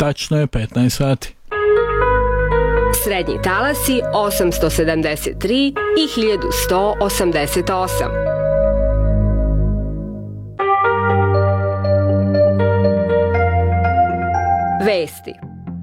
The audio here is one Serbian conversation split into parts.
Tačno je 15 sati. Srednji talasi 873 i 1188. Vesti.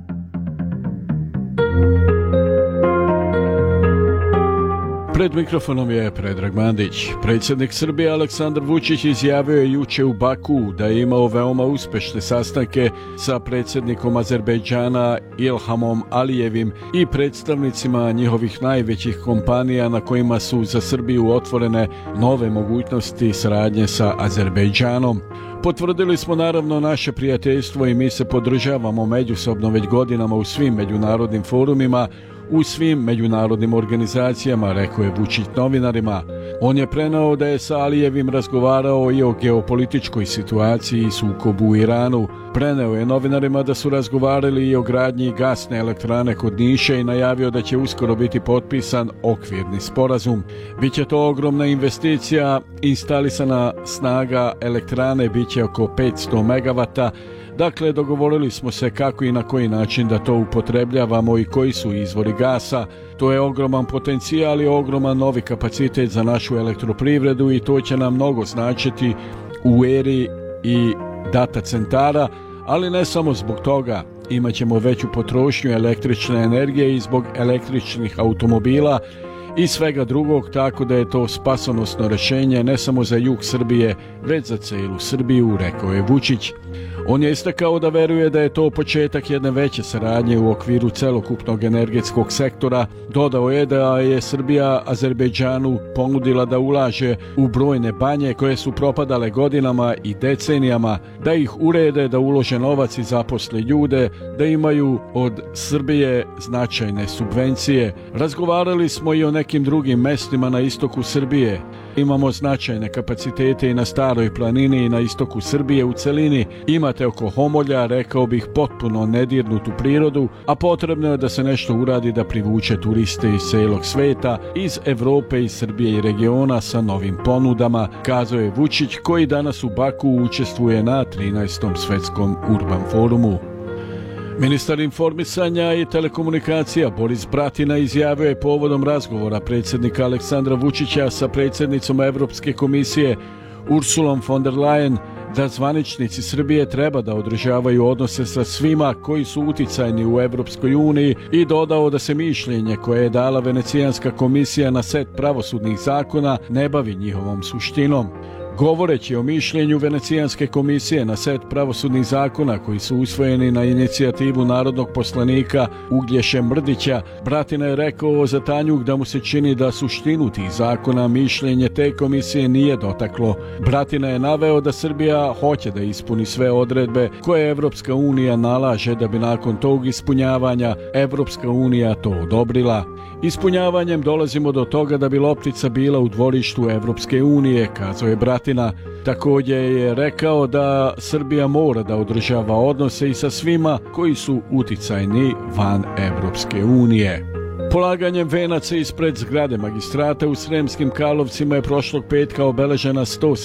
Pred mikrofonom je Predrag Mandić. Predsjednik Srbije Aleksandar Vučić izjavio je juče u Baku da je imao veoma uspešne sastanke sa predsjednikom Azerbejdžana Ilhamom Alijevim i predstavnicima njihovih najvećih kompanija na kojima su za Srbiju otvorene nove mogućnosti saradnje sa Azerbejdžanom. Potvrdili smo naravno naše prijateljstvo i mi se podržavamo međusobno već godinama u svim međunarodnim forumima, u svim međunarodnim organizacijama, rekao je Vučić novinarima. On je preneo da je sa Alijevim razgovarao i o geopolitičkoj situaciji i sukobu u Iranu. Preneo je novinarima da su razgovarali i o gradnji gasne elektrane kod Niša i najavio da će uskoro biti potpisan okvirni sporazum. Biće to ogromna investicija, instalisana snaga elektrane biće oko 500 MW. Dakle, dogovorili smo se kako i na koji način da to upotrebljavamo i koji su izvori gasa. To je ogroman potencijal i ogroman novi kapacitet za našu elektroprivredu i to će nam mnogo značiti u eri i data centara, ali ne samo zbog toga. Imaćemo veću potrošnju električne energije i zbog električnih automobila i svega drugog, tako da je to spasonosno rješenje ne samo za jug Srbije, već za celu Srbiju, rekao je Vučić. On je istakao da veruje da je to početak jedne veće saradnje u okviru celokupnog energetskog sektora. Dodao je da je Srbija Azerbejdžanu ponudila da ulaže u brojne banje koje su propadale godinama i decenijama, da ih urede, da ulože novac i zaposle ljude, da imaju od Srbije značajne subvencije. Razgovarali smo i o nekim drugim mestima na istoku Srbije. Imamo značajne kapacitete i na Staroj planini i na istoku Srbije u celini. Imate oko Homolja, rekao bih, potpuno nedirnutu prirodu, a potrebno je da se nešto uradi da privuče turiste iz celog sveta, iz Evrope, iz Srbije i regiona sa novim ponudama, kazao je Vučić, koji danas u Baku učestvuje na 13. svetskom Urban forumu. Ministar informisanja i telekomunikacija Boris Bratina izjavio je povodom razgovora predsjednika Aleksandra Vučića sa predsjednicom Evropske komisije Ursulom von der Leyen da zvaničnici Srbije treba da održavaju odnose sa svima koji su uticajni u Evropskoj uniji i dodao da se mišljenje koje je dala Venecijanska komisija na set pravosudnih zakona ne bavi njihovom suštinom. Govoreći o mišljenju Venecijanske komisije na set pravosudnih zakona koji su usvojeni na inicijativu narodnog poslanika Uglješe Mrdića, Bratina je rekao za Tanjug da mu se čini da suštinu tih zakona mišljenje te komisije nije dotaklo. Bratina je naveo da Srbija hoće da ispuni sve odredbe koje Evropska unija nalaže da bi nakon tog ispunjavanja Evropska unija to odobrila. Ispunjavanjem dolazimo do toga da bi loptica bila u dvorištu Evropske unije, kazao je Bratina. Također je rekao da Srbija mora da održava odnose i sa svima koji su uticajni van Evropske unije. Polaganjem venaca ispred zgrade magistrata u Sremskim Karlovcima je prošlog petka obeležena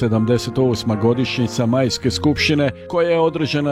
178. godišnjica Majske skupštine, koja je održana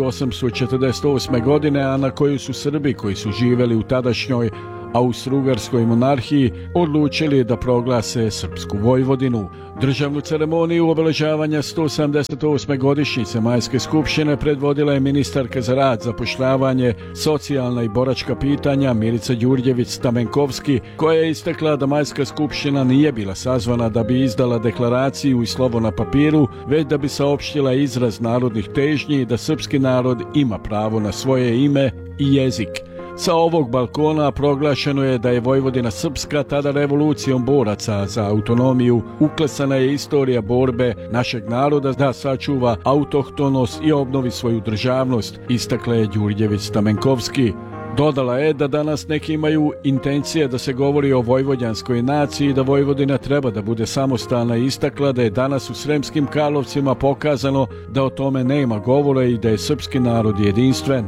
1848. godine, a na koju su Srbi koji su živjeli u tadašnjoj Austro-Ugarskoj monarhiji odlučili da proglase Srpsku Vojvodinu. Državnu ceremoniju obeležavanja 178. godišnjice Majske skupštine predvodila je ministarka za rad, zapošljavanje, socijalna i boračka pitanja Milica Đurđević-Stamenkovski, koja je istakla da Majska skupština nije bila sazvana da bi izdala deklaraciju i slovo na papiru, već da bi saopštila izraz narodnih težnji i da srpski narod ima pravo na svoje ime i jezik. Sa ovog balkona proglašeno je da je Vojvodina srpska, tada revolucijom boraca za autonomiju uklesana je istorija borbe našeg naroda da sačuva autohtonost i obnovi svoju državnost, istakla je Đurđević-Stamenkovski. Dodala je da danas neki imaju intencije da se govori o vojvođanskoj naciji i da Vojvodina treba da bude samostalna i istakla da je danas u Sremskim Karlovcima pokazano da o tome nema govora i da je srpski narod jedinstven.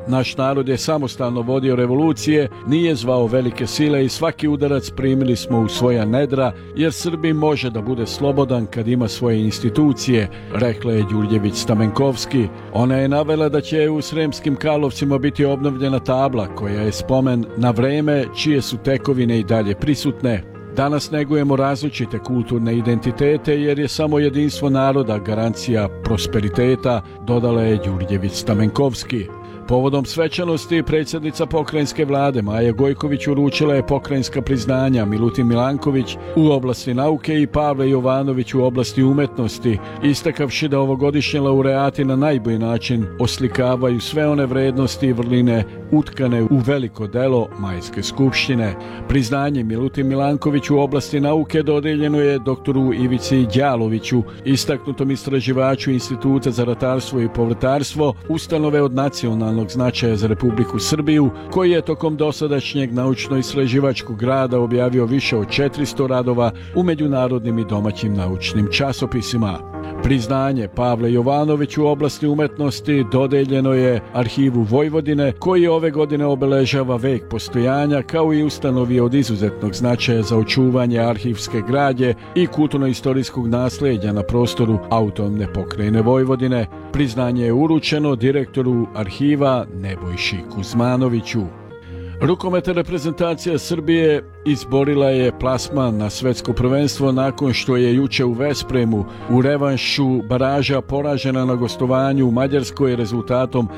Naš narod je samostalno vodio revolucije, nije zvao velike sile i svaki udarac primili smo u svoja nedra, jer Srbi može da bude slobodan kad ima svoje institucije, rekla je Đurđević Stamenkovski. Ona je navela da će u Sremskim Karlovcima biti obnovljena tabla koja je spomen na vreme čije su tekovine i dalje prisutne. Danas negujemo različite kulturne identitete jer je samo jedinstvo naroda garancija prosperiteta, dodala je Đurđević Stamenkovski. Povodom svečanosti predsjednica pokrajinske vlade Maja Gojković uručila je pokrajinska priznanja Milutin Milanković u oblasti nauke i Pavle Jovanović u oblasti umetnosti, istakavši da ovogodišnji laureati na najbolji način oslikavaju sve one vrednosti i vrline utkane u veliko delo Majske skupštine. Priznanje Milutin Milanković u oblasti nauke dodeljeno je doktoru Ivici Đaloviću, istaknutom istraživaču Instituta za ratarstvo i povrtarstvo, ustanove od nacionalnog značaja za Republiku Srbiju, koji je tokom dosadašnjeg naučno-istraživačkog rada objavio više od 400 radova u međunarodnim i domaćim naučnim časopisima. Priznanje Pavle Jovanović u oblasti umetnosti dodeljeno je Arhivu Vojvodine, koji ove godine obeležava vek postojanja, kao i ustanovi od izuzetnog značaja za očuvanje arhivske građe i kulturno-istorijskog naslijeđa na prostoru autonomne pokrajine Vojvodine. Priznanje je uručeno direktoru arhiva Nebojši Kuzmanoviću. Rukometna reprezentacija Srbije izborila je plasman na svetsko prvenstvo nakon što je juče u Vespremu u revanšu baraža poražena na gostovanju u Mađarskoj rezultatom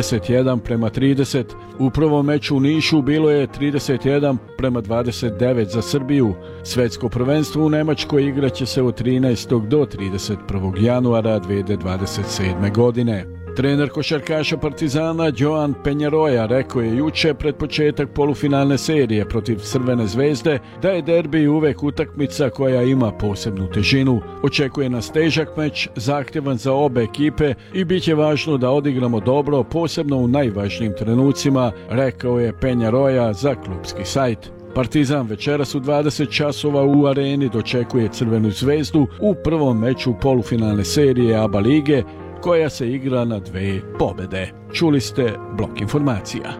31:30. U prvom meču u Nišu bilo je 31:29 za Srbiju. Svetsko prvenstvo u Nemačkoj igraće se od 13. do 31. januara 2027. godine. Trener košarkaša Partizana Joan Penjaroja rekao je juče pred početak polufinalne serije protiv Crvene zvezde da je derbi uvek utakmica koja ima posebnu težinu. Očekuje nas težak meč, zahtjevan za obe ekipe i bit će važno da odigramo dobro, posebno u najvažnijim trenucima, rekao je Penjaroja za klubski sajt. Partizan večeras u 20 časova u Areni dočekuje Crvenu zvezdu u prvom meču polufinalne serije ABA lige, koja se igra na 2 pobede. Čuli ste blok informacija.